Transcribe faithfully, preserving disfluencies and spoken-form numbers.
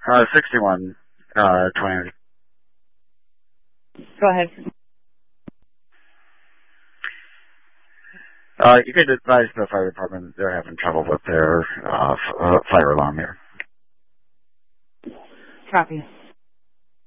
Uh, sixty-one, uh, twenty. Go ahead. Uh, you could advise the fire department they're having trouble with their uh, f- uh, fire alarm here. Copy.